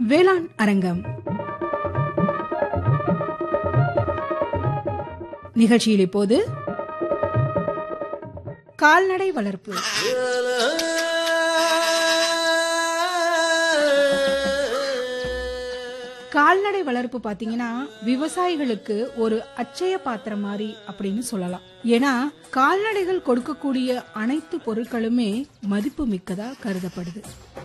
வேளாண் அரங்கம் நிகழ்ச்சியில் இப்போது கால்நடை வளர்ப்பு. கால்நடை வளர்ப்பு பாத்தீங்கன்னா விவசாயிகளுக்கு ஒரு அட்சய பாத்திரம் மாதிரி அப்படின்னு சொல்லலாம். ஏன்னா கால்நடைகள் கொடுக்கக்கூடிய அனைத்து பொருட்களுமே மதிப்பு மிக்கதா கருதப்படுது.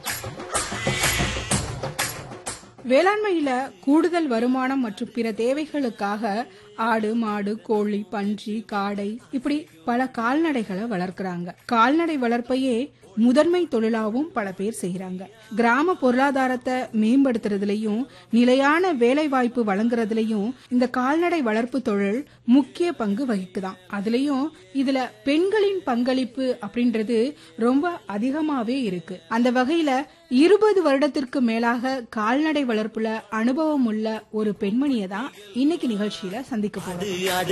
வேளாண்மையில கூடுதல் வருமானம் மற்றும் பிற தேவைகளுக்காக ஆடு, மாடு, கோழி, பன்றி, காடை இப்படி பல கால்நடைகளை வளர்க்கறாங்க. கால்நடை வளர்ப்பையே முதன்மை தொழிலாவும் பல பேர் செய்யறாங்க. கிராம பொருளாதாரத்தை மேம்படுத்துறதுலயும் நிலையான வேலை வாய்ப்பு வழங்குறதுலயும் இந்த கால்நடை வளர்ப்பு தொழில் முக்கிய பங்கு வகிக்குதான். அதுலயும் இதுல பெண்களின் பங்களிப்பு அப்படின்றது ரொம்ப அதிகமாவே இருக்கு. அந்த வகையில 20 வருடத்திற்கு மேலாக கால்நடை வளர்ப்புல அனுபவம் உள்ள ஒரு பெண்மணியை தான் இன்னைக்கு நிகழ்ச்சியில சந்திக்க போறோம்.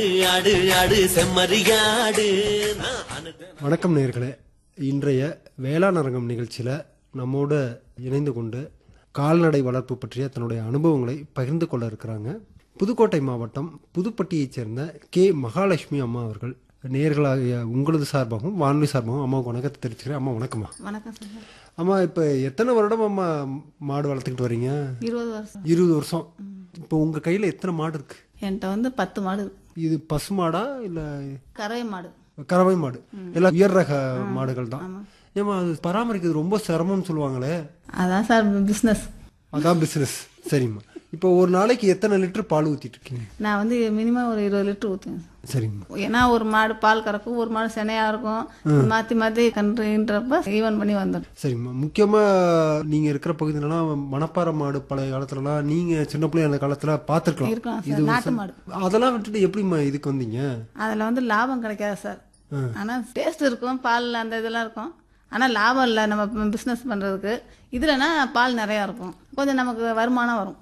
வணக்கம் நேயர்களே. இன்றைய வேளாண் அரங்கம் நிகழ்ச்சியில நம்மோட இணைந்து கொண்டு கால்நடை வளர்ப்பு பற்றிய தன்னுடைய அனுபவங்களை பகிர்ந்து கொள்ள இருக்கிறாங்க புதுக்கோட்டை மாவட்டம் புதுப்பட்டியைச் சேர்ந்த கே மகாலட்சுமி அம்மா அவர்கள். நேயர்களாகிய உங்களது சார்பாகவும் வானொலி சார்பாகவும் அம்மாவுக்கு வணக்கத்தை தெரிவிச்சுக்கிறேன். அம்மா வணக்கம்மா. வணக்கம் சார். அம்மா, இப்போ எத்தனை வருடம் அம்மா மாடு வளர்த்துக்கிட்டு வரீங்க? 20 வருஷம். 20 வருஷம். இப்போ உங்க கையில எத்தனை மாடு இருக்கு? என்கிட்ட 10 மாடு இருக்கு. இது பசு மாடா இல்ல கறவை மாடு? கறவை மாடு. எல்லாம் உயர் ரக மாடுகள் தான். ஏமா அது பராமரிக்கிறது ரொம்ப சிரமம்னு சொல்லுவாங்களே? அதான் சார் பிசினஸ். அதான் பிசினஸ். சரிம்மா. இப்போ ஒரு நாளைக்கு எத்தனை லிட்டர் பால் ஊத்திட்டு இருக்கீங்க? நான் மினிமம் ஒரு 20 லிட்டர் ஊற்றுவேன். சரிம்மா. ஏன்னா ஒரு மாடு பால் கறக்கும், ஒரு மாடு செனையா இருக்கும், மாத்தி மாத்தி கன்றுன்றப்ப ஈவன் பண்ணி வந்துடும். சரிம்மா. முக்கியமா நீங்க இருக்கிற பகுதியிலலாம் மணப்பாறை மாடு பழைய காலத்துலலாம் நீங்க சின்ன பிள்ளைங்க அந்த காலத்துல பாத்துருக்கலாம். இது நாட்டு மாடு. அதெல்லாம் விட்டுட்டு எப்படிம்மா இதுக்கு வந்தீங்க? அதுல லாபம் கிடைக்காது சார். ஆனா டேஸ்ட் இருக்கும், பால் அந்த இதெல்லாம் இருக்கும். ஆனா லாபம் இல்லை நம்ம பிசினஸ் பண்றதுக்கு. இதுலனா பால் நிறைய இருக்கும், கொஞ்சம் நமக்கு வருமானம் வரும்.